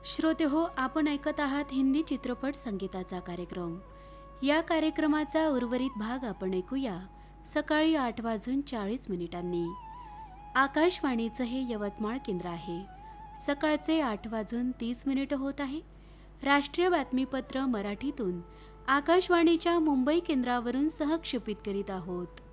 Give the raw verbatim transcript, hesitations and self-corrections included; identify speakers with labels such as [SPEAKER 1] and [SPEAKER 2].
[SPEAKER 1] श्रोते हो, आपण ऐकत आहात हिंदी चित्रपट संगीताचा कार्यक्रम. या कार्यक्रमाचा उर्वरित भाग आपण ऐकूया सकाळी आठ वाजून चाळीस मिनिटांनी. आकाशवाणीचं हे यवतमाळ केंद्र आहे. सकाळचे आठ वाजून तीस मिनिटं होत आहे. राष्ट्रीय बातमीपत्र मराठीतून आकाशवाणीच्या मुंबई केंद्रावरून सहक्षेपित करीत आहोत.